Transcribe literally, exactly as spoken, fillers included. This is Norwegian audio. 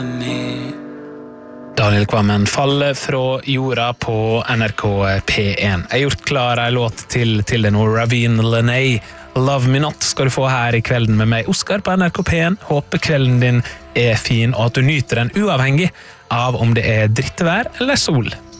Daniel Kvammen faller fra jorda på N R K P one. Jeg har gjort klar en låt til, til det nå, Ravine Lenay. Love Me Not skal du få her i kvelden med meg, Oskar på N R K P one. Håper kvelden din er fin, og at du nyter den uavhengig av om det er drittevær eller sol.